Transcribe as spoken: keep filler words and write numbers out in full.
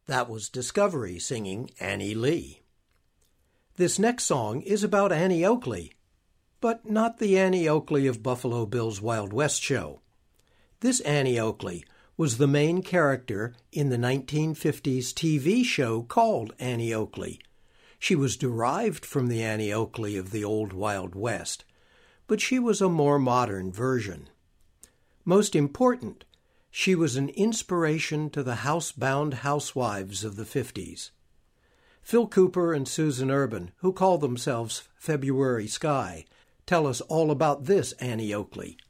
That was Discovery singing Annie Lee. This next song is about Annie Oakley, but not the Annie Oakley of Buffalo Bill's Wild West show. This Annie Oakley was the main character in the nineteen fifties T V show called Annie Oakley. She was derived from the Annie Oakley of the Old Wild West, but she was a more modern version. Most important, she was an inspiration to the housebound housewives of the fifties. Phil Cooper and Susan Urban, who call themselves February Sky, tell us all about this Annie Oakley.